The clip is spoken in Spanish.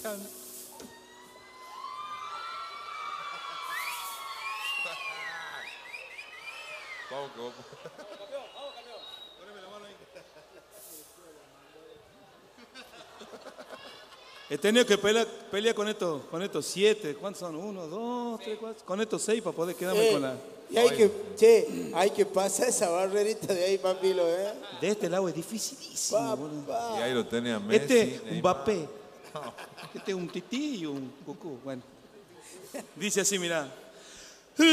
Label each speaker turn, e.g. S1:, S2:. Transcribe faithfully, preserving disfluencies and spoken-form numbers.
S1: escuchando.
S2: Vamos, vamos.
S1: He tenido que pelear, pelear con estos, con estos siete. ¿Cuántos son? Uno, dos, tres, cuatro. Con estos seis para poder quedarme
S3: Eh,
S1: con la.
S3: Y hay que, che, hay que pasar esa barrerita de ahí, papilo, ¿eh?
S1: De este lado es dificilísimo, boludo.
S2: Y ahí lo tenía Messi.
S1: Este, un
S2: Neymar.
S1: Mbappé. Este es un Tití y un Goku. Bueno. Dice así, mirá.